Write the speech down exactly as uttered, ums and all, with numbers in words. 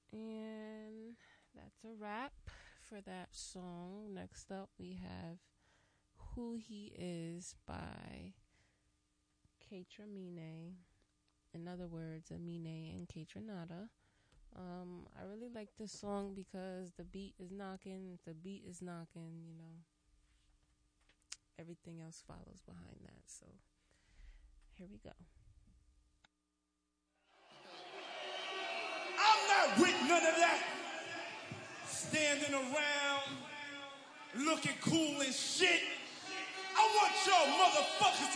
And that's a wrap for that song. Next up, we have Who He Is by Kaytranada. In other words, Amine and Kaytranada. Um, I really like this song because the beat is knocking. If the beat is knocking, you know, everything else follows behind that. So here we go. I'm not with none of that. Standing around, looking cool and shit. I want y'all motherfuckers